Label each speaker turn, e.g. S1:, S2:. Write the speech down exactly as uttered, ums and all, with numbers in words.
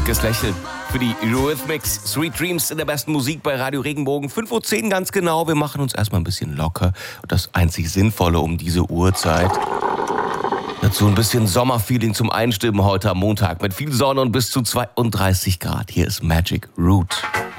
S1: Dickes Lächeln für die Eurythmics. Sweet Dreams in der besten Musik bei Radio Regenbogen. fünf Uhr zehn ganz genau. Wir machen uns erstmal ein bisschen locker. Und das einzig Sinnvolle um diese Uhrzeit. Dazu ein bisschen Sommerfeeling zum Einstimmen heute am Montag. Mit viel Sonne und bis zu zweiunddreißig Grad. Hier ist Magic Root.